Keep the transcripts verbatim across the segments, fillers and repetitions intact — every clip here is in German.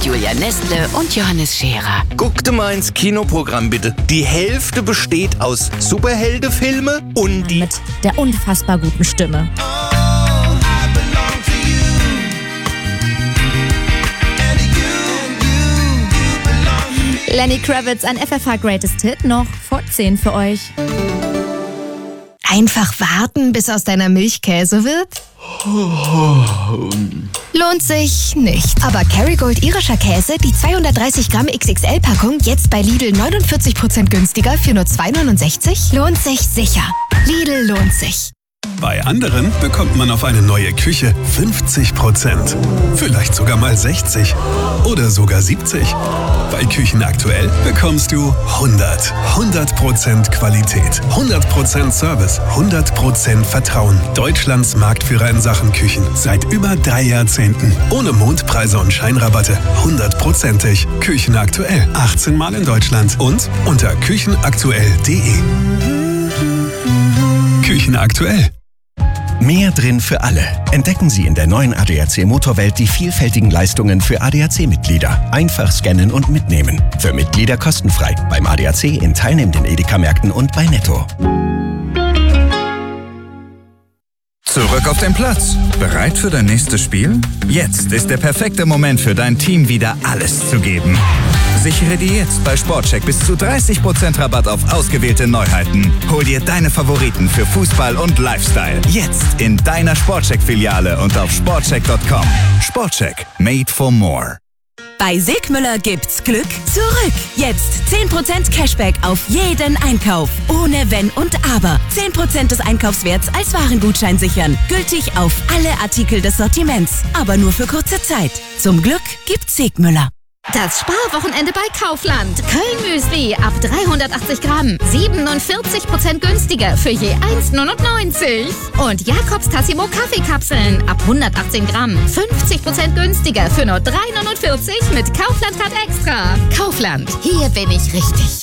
Julia Nestle und Johannes Scherer. Guck dir mal ins Kinoprogramm bitte. Die Hälfte besteht aus Superheldenfilme und die... Mit der unfassbar guten Stimme. Lenny Kravitz, ein F F H Greatest Hit, noch vor zehn für euch. Einfach warten, bis aus deiner Milch Käse wird? Lohnt sich nicht. Aber Kerrygold irischer Käse, die zweihundertdreißig Gramm X X L-Packung, jetzt bei Lidl neunundvierzig Prozent günstiger für nur zwei neunundsechzig, lohnt sich sicher. Lidl lohnt sich. Bei anderen bekommt man auf eine neue Küche fünfzig Prozent. Vielleicht sogar mal sechzig. Oder sogar siebzig. Bei Küchen aktuell bekommst du hundert. hundert Prozent Qualität. hundert Prozent Service. hundert Prozent Vertrauen. Deutschlands Marktführer in Sachen Küchen. Seit über drei Jahrzehnten. Ohne Mondpreise und Scheinrabatte. hundertprozentig. Küchen aktuell. achtzehn Mal in Deutschland. Und unter küchenaktuell punkt de. Küchen aktuell. Mehr drin für alle. Entdecken Sie in der neuen A D A C Motorwelt die vielfältigen Leistungen für A D A C-Mitglieder. Einfach scannen und mitnehmen. Für Mitglieder kostenfrei. Beim A D A C in teilnehmenden Edeka-Märkten und bei Netto. Zurück auf den Platz. Bereit für dein nächstes Spiel? Jetzt ist der perfekte Moment für dein Team, wieder alles zu geben. Sichere dir jetzt bei Sportcheck bis zu dreißig Prozent Rabatt auf ausgewählte Neuheiten. Hol dir deine Favoriten für Fußball und Lifestyle. Jetzt in deiner Sportcheck-Filiale und auf sportcheck punkt com. Sportcheck. Made for more. Bei Sigmüller gibt's Glück zurück. Jetzt zehn Prozent Cashback auf jeden Einkauf. Ohne Wenn und Aber. zehn Prozent des Einkaufswerts als Warengutschein sichern. Gültig auf alle Artikel des Sortiments. Aber nur für kurze Zeit. Zum Glück gibt's Sigmüller. Das Sparwochenende bei Kaufland. Köln-Müsli ab dreihundertachtzig Gramm. siebenundvierzig Prozent günstiger für je eins neunundneunzig. Und Jakobs Tassimo Kaffeekapseln ab hundertachtzehn Gramm. fünfzig Prozent günstiger für nur drei neunundvierzig mit Kaufland-Card Extra. Kaufland, hier bin ich richtig.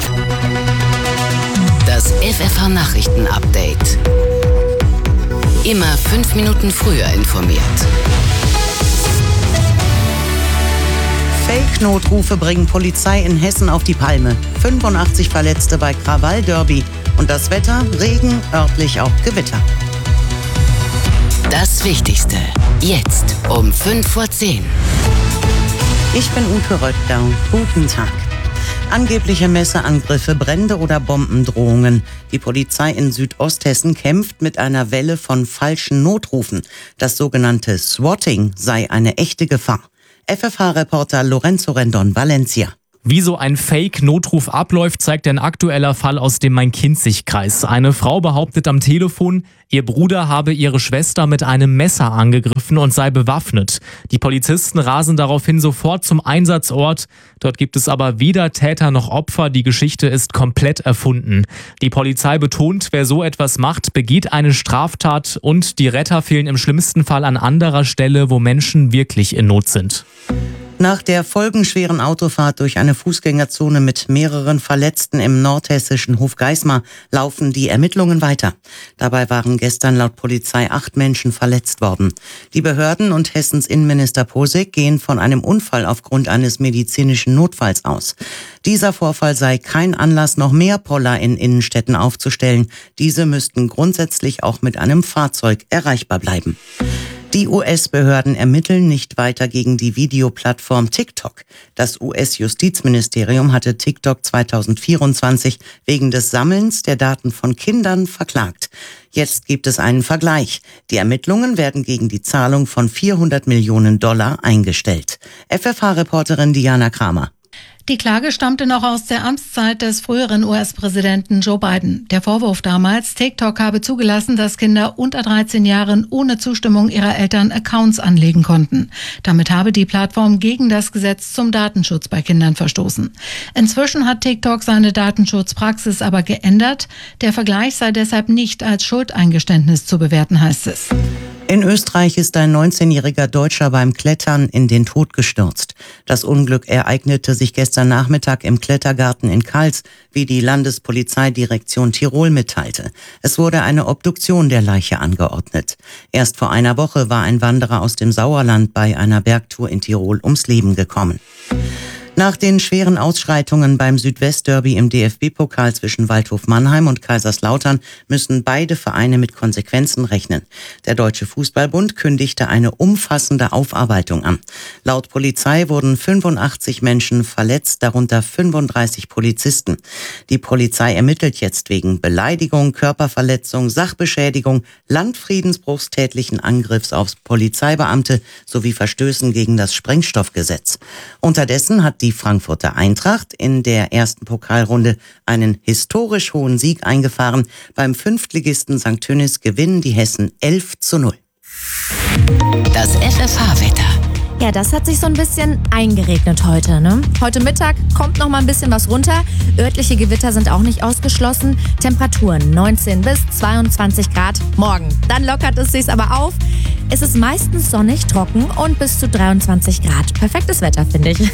Das F F H Nachrichten-Update. Immer fünf Minuten früher informiert. Fake-Notrufe bringen Polizei in Hessen auf die Palme. fünfundachtzig Verletzte bei Krawall-Derby. Und das Wetter, Regen, örtlich auch Gewitter. Das Wichtigste, jetzt um fünf vor zehn. Ich bin Ute Röttger. Guten Tag. Angebliche Messerangriffe, Brände oder Bombendrohungen. Die Polizei in Südosthessen kämpft mit einer Welle von falschen Notrufen. Das sogenannte Swatting sei eine echte Gefahr. F F H-Reporter Lorenzo Rendon, Valencia. Wie so ein Fake-Notruf abläuft, zeigt ein aktueller Fall aus dem Main-Kinzig-Kreis. Eine Frau behauptet am Telefon, ihr Bruder habe ihre Schwester mit einem Messer angegriffen und sei bewaffnet. Die Polizisten rasen daraufhin sofort zum Einsatzort. Dort gibt es aber weder Täter noch Opfer. Die Geschichte ist komplett erfunden. Die Polizei betont, wer so etwas macht, begeht eine Straftat und die Retter fehlen im schlimmsten Fall an anderer Stelle, wo Menschen wirklich in Not sind. Nach der folgenschweren Autofahrt durch eine Fußgängerzone mit mehreren Verletzten im nordhessischen Hofgeismar laufen die Ermittlungen weiter. Dabei waren gestern laut Polizei acht Menschen verletzt worden. Die Behörden und Hessens Innenminister Posek gehen von einem Unfall aufgrund eines medizinischen Notfalls aus. Dieser Vorfall sei kein Anlass, noch mehr Poller in Innenstädten aufzustellen. Diese müssten grundsätzlich auch mit einem Fahrzeug erreichbar bleiben. Die U S-Behörden ermitteln nicht weiter gegen die Videoplattform TikTok. Das U S-Justizministerium hatte TikTok zweitausendvierundzwanzig wegen des Sammelns der Daten von Kindern verklagt. Jetzt gibt es einen Vergleich. Die Ermittlungen werden gegen die Zahlung von vierhundert Millionen Dollar eingestellt. F F H-Reporterin Diana Kramer. Die Klage stammte noch aus der Amtszeit des früheren U S-Präsidenten Joe Biden. Der Vorwurf damals, TikTok habe zugelassen, dass Kinder unter dreizehn Jahren ohne Zustimmung ihrer Eltern Accounts anlegen konnten. Damit habe die Plattform gegen das Gesetz zum Datenschutz bei Kindern verstoßen. Inzwischen hat TikTok seine Datenschutzpraxis aber geändert. Der Vergleich sei deshalb nicht als Schuldeingeständnis zu bewerten, heißt es. In Österreich ist ein neunzehnjähriger Deutscher beim Klettern in den Tod gestürzt. Das Unglück ereignete sich gestern gestern Nachmittag im Klettergarten in Kals, wie die Landespolizeidirektion Tirol mitteilte. Es wurde eine Obduktion der Leiche angeordnet. Erst vor einer Woche war ein Wanderer aus dem Sauerland bei einer Bergtour in Tirol ums Leben gekommen. Nach den schweren Ausschreitungen beim Südwestderby im D F B-Pokal zwischen Waldhof Mannheim und Kaiserslautern müssen beide Vereine mit Konsequenzen rechnen. Der Deutsche Fußballbund kündigte eine umfassende Aufarbeitung an. Laut Polizei wurden fünfundachtzig Menschen verletzt, darunter fünfunddreißig Polizisten. Die Polizei ermittelt jetzt wegen Beleidigung, Körperverletzung, Sachbeschädigung, Landfriedensbruchs, tätlichen Angriffs auf Polizeibeamte sowie Verstößen gegen das Sprengstoffgesetz. Unterdessen hat die Frankfurter Eintracht in der ersten Pokalrunde einen historisch hohen Sieg eingefahren. Beim Fünftligisten Sankt Tönnies gewinnen die Hessen elf zu null. Das F F H-Wetter. Ja, das hat sich so ein bisschen eingeregnet heute, ne? Heute Mittag kommt noch mal ein bisschen was runter. Örtliche Gewitter sind auch nicht ausgeschlossen. Temperaturen neunzehn bis zweiundzwanzig Grad morgen. Dann lockert es sich aber auf. Es ist meistens sonnig, trocken und bis zu dreiundzwanzig Grad. Perfektes Wetter, finde ich.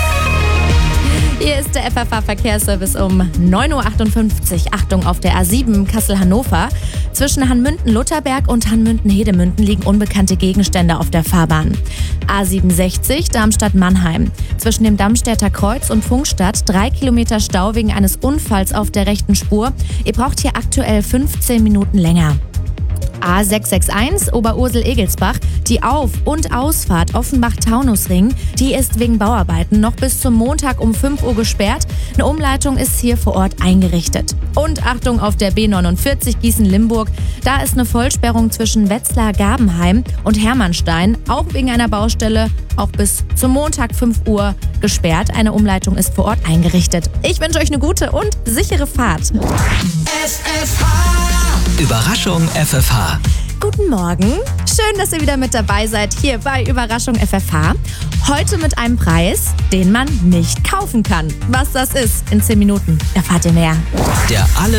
Hier ist der F F H-Verkehrsservice um neun Uhr achtundfünfzig. Achtung auf der A sieben Kassel-Hannover. Zwischen Hanmünden-Lutherberg und Hanmünden-Hedemünden liegen unbekannte Gegenstände auf der Fahrbahn. A siebenundsechzig Darmstadt-Mannheim. Zwischen dem Dammstädter Kreuz und Funkstadt drei Kilometer Stau wegen eines Unfalls auf der rechten Spur. Ihr braucht hier aktuell fünfzehn Minuten länger. A sechshundertsechsundsechzig Oberursel-Egelsbach. Die Auf- und Ausfahrt Offenbach-Taunusring, die ist wegen Bauarbeiten noch bis zum Montag um fünf Uhr gesperrt. Eine Umleitung ist hier vor Ort eingerichtet. Und Achtung auf der B neunundvierzig Gießen-Limburg. Da ist eine Vollsperrung zwischen Wetzlar-Gabenheim und Hermannstein, auch wegen einer Baustelle, auch bis zum Montag fünf Uhr gesperrt. Eine Umleitung ist vor Ort eingerichtet. Ich wünsche euch eine gute und sichere Fahrt. F F H. Überraschung F F H. Guten Morgen. Schön, dass ihr wieder mit dabei seid hier bei Überraschung F F H. Heute mit einem Preis, den man nicht kaufen kann. Was das ist, in zehn Minuten erfahrt ihr mehr. Der alle